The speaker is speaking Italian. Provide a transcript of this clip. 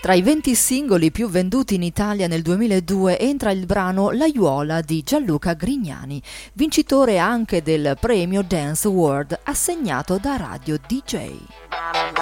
Tra i 20 singoli più venduti in Italia nel 2002 entra il brano L'aiuola di Gianluca Grignani, vincitore anche del premio Dance Award assegnato da Radio DJ.